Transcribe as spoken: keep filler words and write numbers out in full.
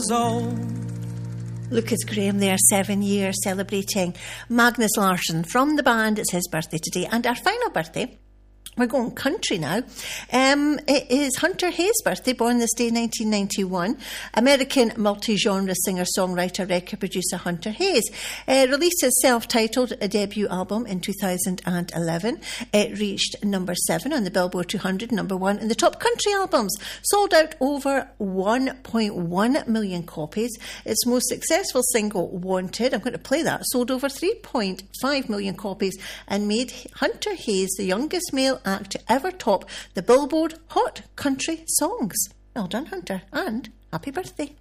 years old. Lucas Graham there, seven years, celebrating Magnus Larsson from the band. It's his birthday today. And our final birthday, we're going country now. Um, it is Hunter Hayes' birthday, born this day, nineteen ninety-one. American multi-genre singer-songwriter, record producer Hunter Hayes uh, released his self-titled debut album in two thousand eleven. It reached number seven on the Billboard two hundred, number one in the top country albums. Sold out over one point one million copies. Its most successful single, Wanted, I'm going to play that, sold over three point five million copies and made Hunter Hayes the youngest male act to ever top the Billboard Hot Country Songs. Well done, Hunter, and happy birthday.